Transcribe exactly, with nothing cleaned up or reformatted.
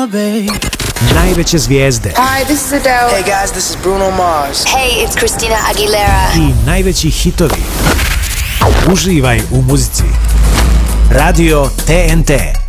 Najveće zvijezde. Hi, this is Adele. Hey guys, this is Bruno Mars. Hey, it's Christina Aguilera. I najveći hitovi. Uživaj u muzici. Radio T N T.